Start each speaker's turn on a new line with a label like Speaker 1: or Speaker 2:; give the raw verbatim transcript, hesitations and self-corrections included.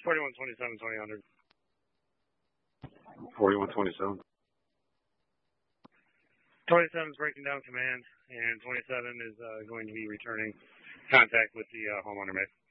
Speaker 1: forty-one twenty-seven, twenty hundred.
Speaker 2: forty-one twenty-seven.
Speaker 1: twenty-seven is breaking down command, and twenty-seven is uh, going to be returning contact with the uh, homeowner mate.